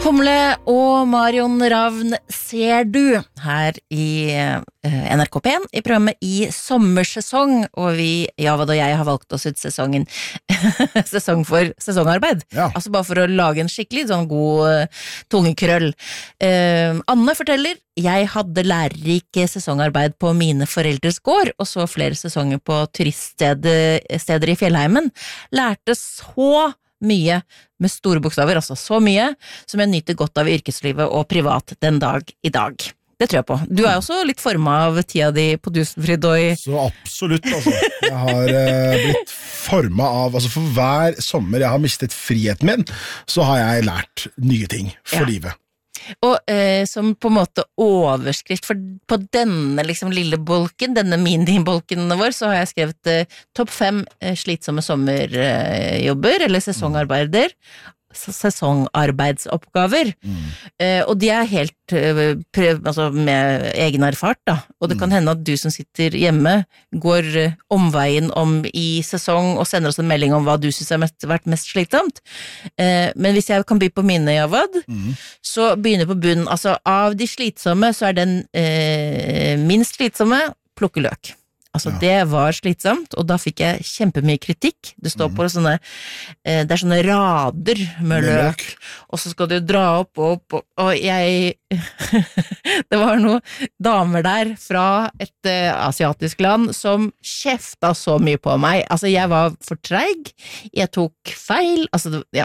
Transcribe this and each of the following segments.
Humle og Marion Ravn ser du her i NRK P1 i programmet I sommersesong, og Javad og jeg har valgt oss ut sesongen sesong for sesongarbeid. Ja. Altså bare for å lage en skikkelig sånn god tungekrøll. Anne forteller, jeg hadde lærerik sesongarbeid på mine foreldres gård, og så flere sesonger på turiststeder i Fjellheimen. Lærte så mye med store bokstaver, altså så mye som jeg nyter godt av i yrkeslivet og privat den dag i dag. Det tror jeg på. Du er også litt formet av tida di på Dusenfryd og i... Så absolutt, altså. Jeg har blitt formet av, altså for hver sommer jeg har mistet friheten min, så har jeg lært nye ting for livet. Og som på en måte overskrift for, på denne liksom lille bolken, denne mini-bolken vår, så har jeg skrevet topp 5 slitsomme sommerjobber, eller sesongarbeider, sesongarbeidsoppgaver. Og de er helt altså med egen erfart da, og det kan hende at du som sitter hjemme går omveien om i sesong og sender oss en melding om hva du synes har vært mest slitsomt. Men hvis jeg kan by på mine, Javad, så begynner på bunnen, altså av de slitsomme så er den minst slitsomme plukke løk. Altså det var slitsomt, og da fikk jeg kjempemye kritikk. Det står på sånne, det er sånne rader med løk, og så skal du dra opp, og jeg, det var noen damer der fra et asiatisk land som kjefta så mye på meg. Altså jeg var for treig, jeg tok feil, altså ja.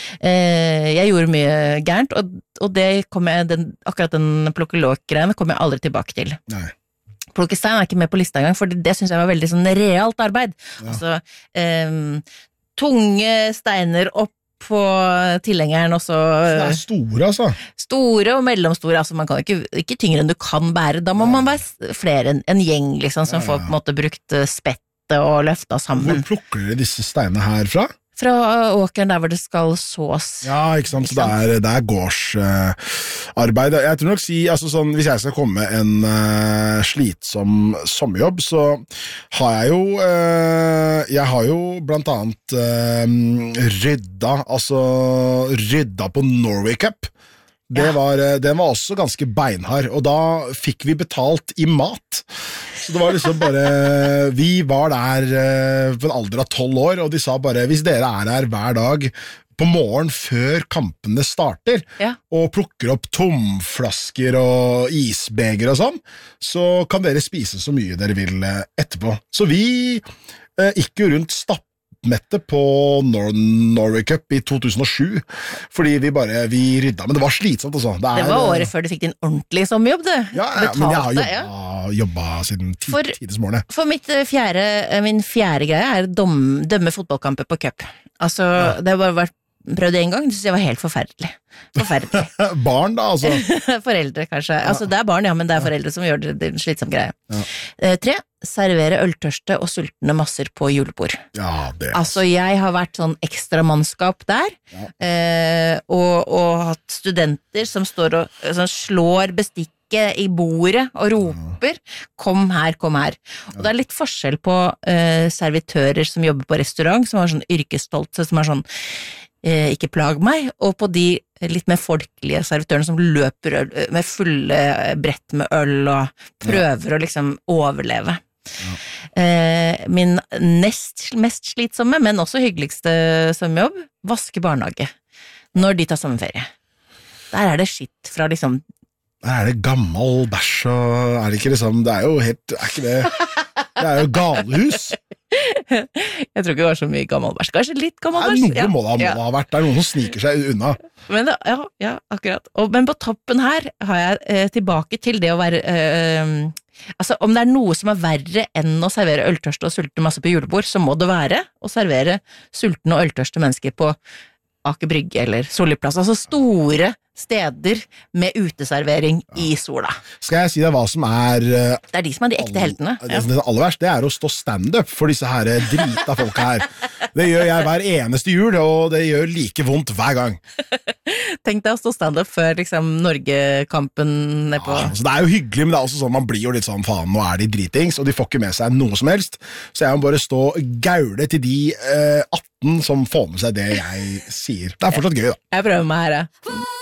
Jeg gjorde mye gærent, og det kom jeg, akkurat den plukke løk-greiene kom jeg aldri tilbake til. Nei. Plukkestein er ikke med på lista engang, for det synes jeg var veldig sånn realt arbeid. Ja. Altså, tunge steiner opp på tilhengeren, og så... Det er store, altså. Store og mellomstore, altså man kan ikke tyngre enn du kan bære, da må man være flere, en gjeng liksom, som får på en måte brukt spettet og løfta sammen. Hvor plukker dere disse steinene her fra? Fra åkeren der hvor det skal sås. Ja, ikke sant, så det er gårdsarbeid. Jeg tror nok altså sånn, hvis jeg skal komme med en slitsom sommerjobb, så har jeg har jo blant annet rydda på Norway Cup. Den var også ganske beinhard, og da fikk vi betalt i mat. Så det var liksom bare, vi var der på en alder av 12 år, og de sa bare, hvis dere er her hver dag på morgen før kampene starter, og plukker opp tomflasker og isbeger og sånn, så kan dere spise så mye dere vil etterpå. Så vi gikk jo rundt stappmette på Norway Cup i 2007, fordi vi rydda, men det var slitsomt også. Det var året før du fikk din ordentlige sommerjobb, du. Ja, men jeg har jobbet siden tidesmorgen. For min fjerde greie er dømme fotballkamper på cup. Altså, det har bare vært prøvd en gang, det synes jeg var helt forferdelig. Barn da, altså? Foreldre, kanskje. Altså, det er barn, ja, men det er foreldre som gjør det en slitsom greie. 3. Servere øltørste og sultne masser på julebord. Ja, det Altså, jeg har vært sånn ekstra mannskap der, og hatt studenter som står og som slår bestikk i bordet og roper kom her. Og det er litt forskjell på servitører som jobber på restaurant, som har sånn yrkesstolthet, som er sånn ikke plag meg, og på de litt mer folkelige servitørene som løper med fulle brett med øl og prøver å liksom overleve. Min mest slitsomme, men også hyggeligste sommerjobb, vaske barnehage når de tar sommerferie. Der er det skitt fra liksom der er det gammel bæsj, og er det ikke liksom, det er jo helt, er ikke det er jo galehus. Jeg tror ikke det var så mye gammel bæsj, kanskje litt gammel bæsj. Noe må det ha vært, det er noen som sniker seg unna. Men ja, akkurat. Men på toppen her har jeg tilbake til det å være, altså om det er noe som er verre enn å servere øltørste og sultne masse på julebord, så må det være å servere sultne og øltørste mennesker på Aker Brygge eller Solli-plass, altså store steder med uteservering i sola. Skal jeg si deg hva som er det er de som er de ekte heltene. Det aller verste, det er å stå stand-up for disse her drita folk her. Det gjør jeg hver eneste jul, og det gjør like vondt hver gang. Tenk deg å stå stand-up før liksom Norge-kampen nedpå. Så det er jo hyggelig, men det er også sånn, man blir jo litt sånn, faen, nå er de dritings, og de får ikke med seg noe som helst, så jeg må bare stå gaule til de 18 som får med seg det jeg sier. Det er fortsatt gøy da. Jeg prøver meg her,